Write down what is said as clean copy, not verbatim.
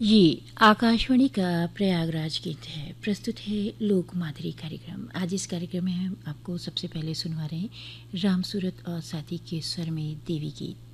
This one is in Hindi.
ये आकाशवाणी का प्रयागराज केंद्र है। प्रस्तुत है लोक माधुरी कार्यक्रम। आज इस कार्यक्रम में हम आपको सबसे पहले सुनवा रहे हैं राम सूरत और साथी के स्वर में देवी गीत।